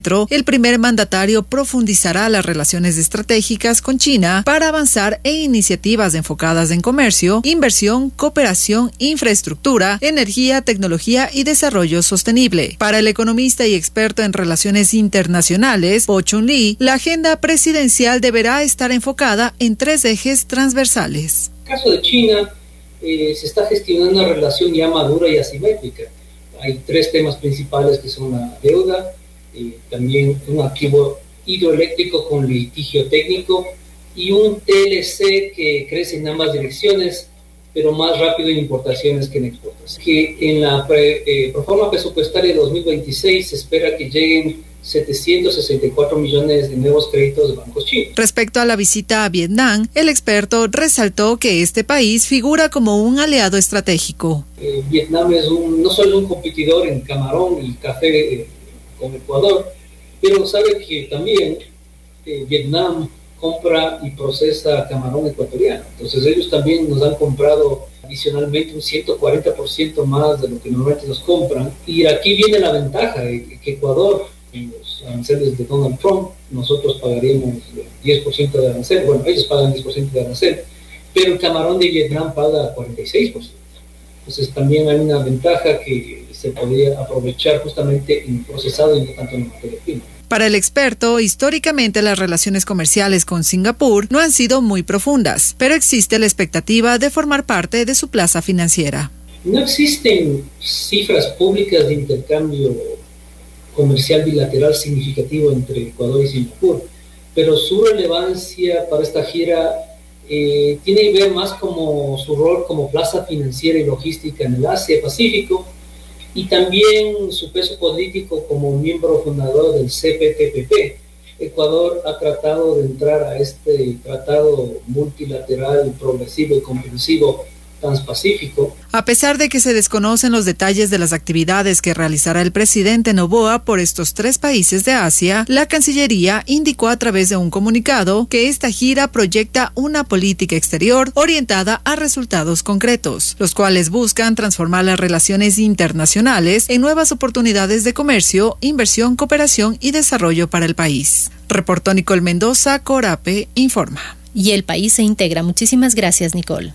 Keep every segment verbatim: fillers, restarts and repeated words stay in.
El primer mandatario profundizará las relaciones estratégicas con China para avanzar en iniciativas enfocadas en comercio, inversión, cooperación, infraestructura, energía, tecnología y desarrollo sostenible. Para el economista y experto en relaciones internacionales, Po Chun-Li, la agenda presidencial deberá estar enfocada en tres ejes transversales. En el caso de China, eh, se está gestionando una relación ya madura y asimétrica. Hay tres temas principales que son la deuda, Eh, también un activo hidroeléctrico con litigio técnico y un T L C que crece en ambas direcciones, pero más rápido en importaciones que en exportaciones. Que en la pre, eh, proforma presupuestaria de dos mil veintiséis se espera que lleguen setecientos sesenta y cuatro millones de nuevos créditos de bancos chinos. Respecto a la visita a Vietnam, el experto resaltó que este país figura como un aliado estratégico. Eh, Vietnam es un, no solo un competidor en camarón y café eh, con Ecuador, pero sabe que también eh, Vietnam compra y procesa camarón ecuatoriano. Entonces ellos también nos han comprado adicionalmente un ciento cuarenta por ciento más de lo que normalmente nos compran. Y aquí viene la ventaja, de que Ecuador, en los aranceles de Donald Trump, nosotros pagaríamos diez por ciento de arancel, bueno, ellos pagan diez por ciento de arancel, pero el camarón de Vietnam paga cuarenta y seis por ciento. Entonces también hay una ventaja que se podría aprovechar justamente en el procesado y no tanto en la materia prima. Para el experto, históricamente las relaciones comerciales con Singapur no han sido muy profundas, pero existe la expectativa de formar parte de su plaza financiera. No existen cifras públicas de intercambio comercial bilateral significativo entre Ecuador y Singapur, pero su relevancia para esta gira eh, tiene que ver más como su rol como plaza financiera y logística en el Asia-Pacífico, y también su peso político como miembro fundador del C P T P P. Ecuador ha tratado de entrar a este tratado multilateral, progresivo y comprensivo transpacífico. A pesar de que se desconocen los detalles de las actividades que realizará el presidente Noboa por estos tres países de Asia, la Cancillería indicó a través de un comunicado que esta gira proyecta una política exterior orientada a resultados concretos, los cuales buscan transformar las relaciones internacionales en nuevas oportunidades de comercio, inversión, cooperación y desarrollo para el país. Reportó Nicole Mendoza, Corape informa. Y el país se integra. Muchísimas gracias, Nicole.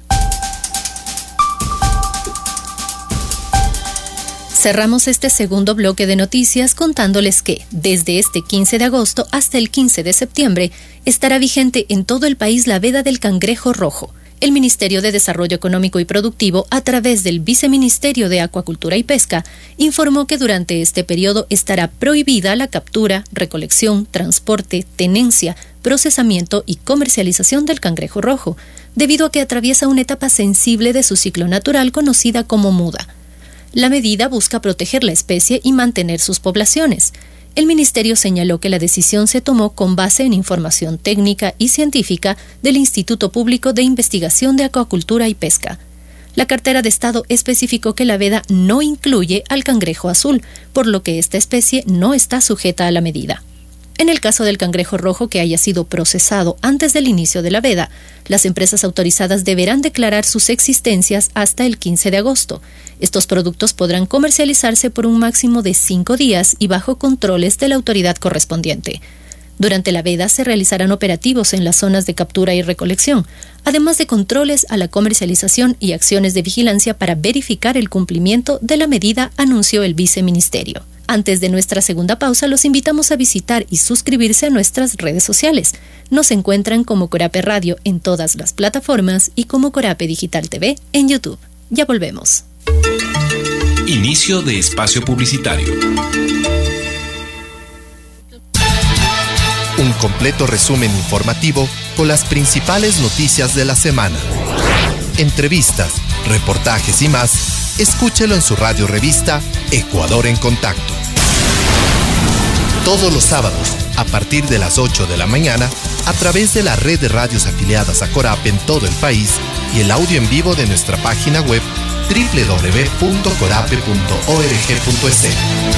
Cerramos este segundo bloque de noticias contándoles que, desde este quince de agosto hasta el quince de septiembre, estará vigente en todo el país la veda del cangrejo rojo. El Ministerio de Desarrollo Económico y Productivo, a través del Viceministerio de Acuacultura y Pesca, informó que durante este periodo estará prohibida la captura, recolección, transporte, tenencia, procesamiento y comercialización del cangrejo rojo, debido a que atraviesa una etapa sensible de su ciclo natural conocida como muda. La medida busca proteger la especie y mantener sus poblaciones. El ministerio señaló que la decisión se tomó con base en información técnica y científica del Instituto Público de Investigación de Acuacultura y Pesca. La cartera de Estado especificó que la veda no incluye al cangrejo azul, por lo que esta especie no está sujeta a la medida. En el caso del cangrejo rojo que haya sido procesado antes del inicio de la veda, las empresas autorizadas deberán declarar sus existencias hasta el quince de agosto. Estos productos podrán comercializarse por un máximo de cinco días y bajo controles de la autoridad correspondiente. Durante la veda se realizarán operativos en las zonas de captura y recolección, además de controles a la comercialización y acciones de vigilancia para verificar el cumplimiento de la medida, anunció el viceministerio. Antes de nuestra segunda pausa, los invitamos a visitar y suscribirse a nuestras redes sociales. Nos encuentran como Corape Radio en todas las plataformas y como Corape Digital T V en YouTube. Ya volvemos. Inicio de espacio publicitario. Un completo resumen informativo con las principales noticias de la semana. Entrevistas, reportajes y más. Escúchelo en su radio revista Ecuador en Contacto. Todos los sábados, a partir de las ocho de la mañana, a través de la red de radios afiliadas a Corape en todo el país y el audio en vivo de nuestra página web doble u doble u doble u punto corape punto org punto es.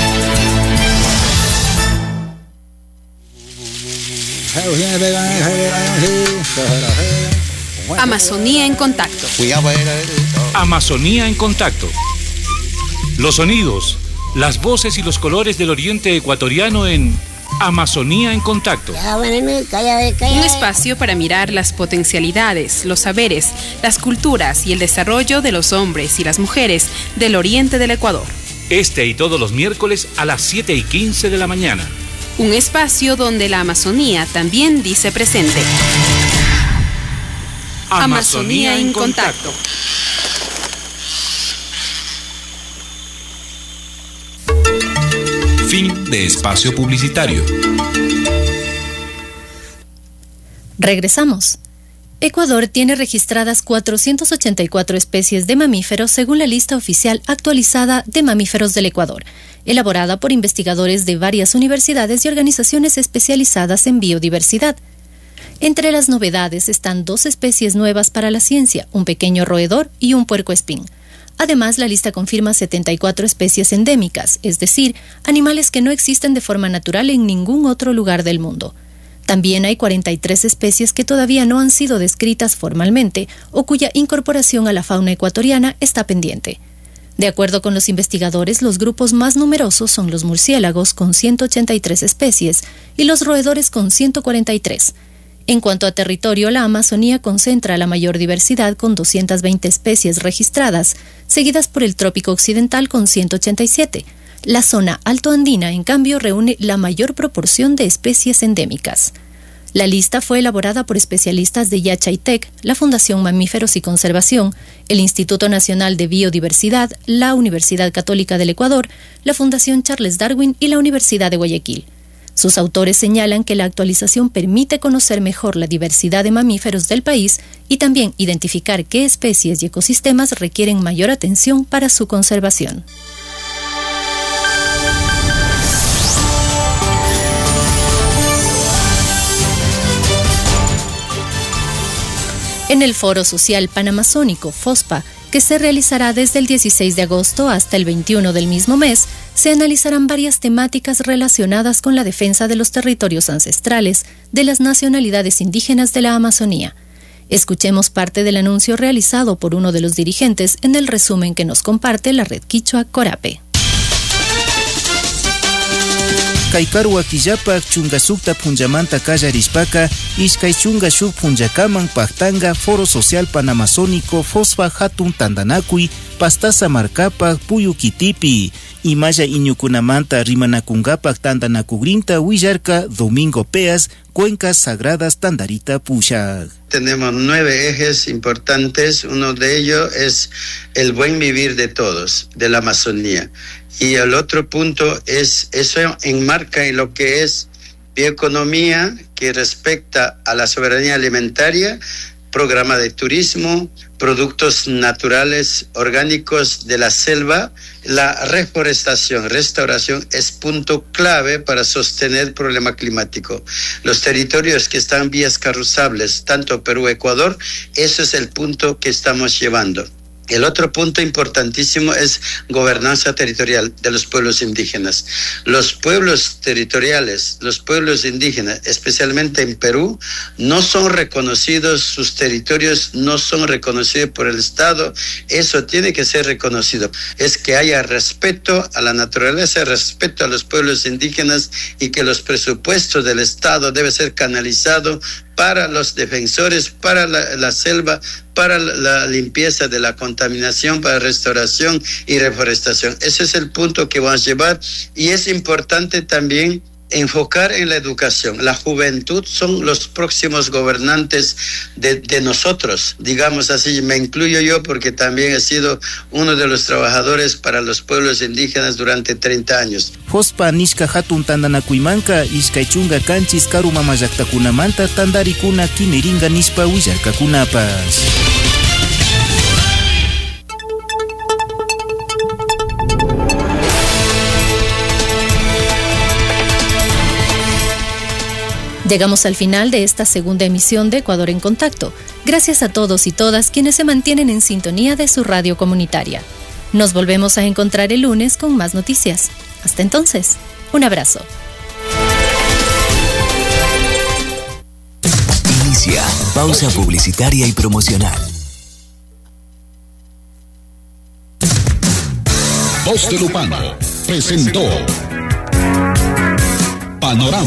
Amazonía en Contacto. Amazonía en Contacto. Los sonidos, las voces y los colores del oriente ecuatoriano en Amazonía en Contacto. Un espacio para mirar las potencialidades, los saberes, las culturas y el desarrollo de los hombres y las mujeres del oriente del Ecuador. Este y todos los miércoles a las siete y quince de la mañana. Un espacio donde la Amazonía también dice presente. Amazonía en Contacto. Fin de espacio publicitario. Regresamos. Ecuador tiene registradas cuatrocientas ochenta y cuatro especies de mamíferos según la lista oficial actualizada de mamíferos del Ecuador, elaborada por investigadores de varias universidades y organizaciones especializadas en biodiversidad. Entre las novedades están dos especies nuevas para la ciencia, un pequeño roedor y un puercoespín. Además, la lista confirma setenta y cuatro especies endémicas, es decir, animales que no existen de forma natural en ningún otro lugar del mundo. También hay cuarenta y tres especies que todavía no han sido descritas formalmente o cuya incorporación a la fauna ecuatoriana está pendiente. De acuerdo con los investigadores, los grupos más numerosos son los murciélagos con ciento ochenta y tres especies y los roedores con ciento cuarenta y tres. En cuanto a territorio, la Amazonía concentra la mayor diversidad con doscientas veinte especies registradas, seguidas por el trópico occidental con ciento ochenta y siete. La zona altoandina, en cambio, reúne la mayor proporción de especies endémicas. La lista fue elaborada por especialistas de Yachaitec, la Fundación Mamíferos y Conservación, el Instituto Nacional de Biodiversidad, la Universidad Católica del Ecuador, la Fundación Charles Darwin y la Universidad de Guayaquil. Sus autores señalan que la actualización permite conocer mejor la diversidad de mamíferos del país y también identificar qué especies y ecosistemas requieren mayor atención para su conservación. En el Foro Social Panamazónico, FOSPA, que se realizará desde el dieciséis de agosto hasta el veintiuno del mismo mes, se analizarán varias temáticas relacionadas con la defensa de los territorios ancestrales de las nacionalidades indígenas de la Amazonía. Escuchemos parte del anuncio realizado por uno de los dirigentes en el resumen que nos comparte la red quichua Corape. Kaikarua Killapak chungasukta punllamanta kallarishpaka iskay chungashuk punllakaman paktanga Foro Social Panamazónico FOSPA hatun tandanakui pastasa markapak puyu kitipi imaya iñukunamanta rimanakungapak tandanakugrinta willarka Domingo Peas Cuencas Sagradas Tandarita Pushag. Tenemos nueve ejes importantes, uno de ellos es el buen vivir de todos, de la Amazonía. Y el otro punto es, eso enmarca en lo que es bioeconomía, que respecta a la soberanía alimentaria, programa de turismo, productos naturales orgánicos de la selva. La reforestación, restauración es punto clave para sostener el problema climático. Los territorios que están vías cruzables, tanto Perú, Ecuador, eso es el punto que estamos llevando. El otro punto importantísimo es gobernanza territorial de los pueblos indígenas. Los pueblos territoriales, los pueblos indígenas, especialmente en Perú, no son reconocidos, sus territorios no son reconocidos por el Estado. Eso tiene que ser reconocido. Es que haya respeto a la naturaleza, respeto a los pueblos indígenas y que los presupuestos del Estado deben ser canalizados para los defensores, para la, la selva, para la limpieza de la contaminación, para restauración y reforestación. Ese es el punto que vamos a llevar y es importante también enfocar en la educación. La juventud son los próximos gobernantes de, de nosotros, digamos así, me incluyo yo porque también he sido uno de los trabajadores para los pueblos indígenas durante treinta años. FOSPA nishka hatun tandanakuimanka iskay chunga kanchis karu mamayaktakunamanta tandarikuna kimiringa nispa willarkakunapas. Llegamos al final de esta segunda emisión de Ecuador en Contacto. Gracias a todos y todas quienes se mantienen en sintonía de su radio comunitaria. Nos volvemos a encontrar el lunes con más noticias. Hasta entonces, un abrazo. Inicia pausa publicitaria y promocional. Voz de Lupano presentó Panorama.